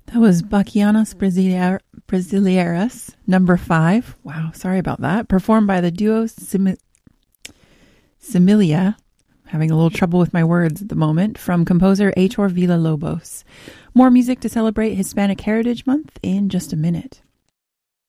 That was Bachianas Brasileiras, number 5. Wow, sorry about that. Performed by the duo Similia. Having a little trouble with my words at the moment. From composer Heitor Villa-Lobos. More music to celebrate Hispanic Heritage Month in just a minute.